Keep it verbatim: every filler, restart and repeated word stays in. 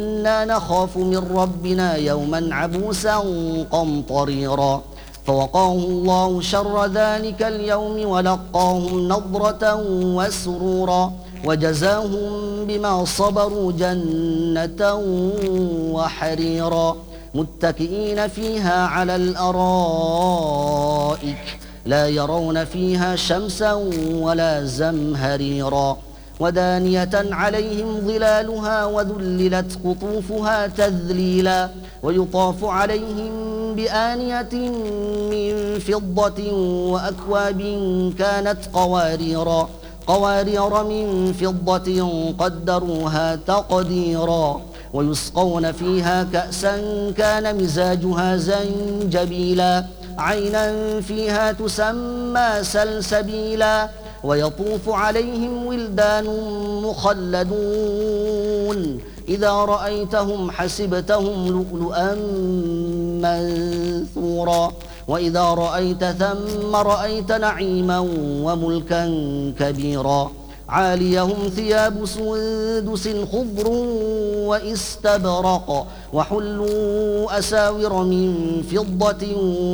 إنا نخاف من ربنا يوما عبوسا قمطريرا فوقاهم الله شر ذلك اليوم ولقاهم نضرة وسرورا وجزاهم بما صبروا جنة وحريرا متكئين فيها على الأرائك لا يرون فيها شمسا ولا زمهريرا ودانية عليهم ظلالها وذللت قطوفها تذليلا ويطاف عليهم بآنية من فضة وأكواب كانت قواريرا قوارير من فضة قدروها تقديرا ويسقون فيها كأسا كان مزاجها زنجبيلا عينا فيها تسمى سلسبيلا ويطوف عليهم ولدان مخلدون إذا رأيتهم حسبتهم لؤلؤا منثورا وإذا رأيت ثم رأيت نعيما وملكا كبيرا عاليهم ثياب سندس خضر واستبرق وحلوا أساور من فضة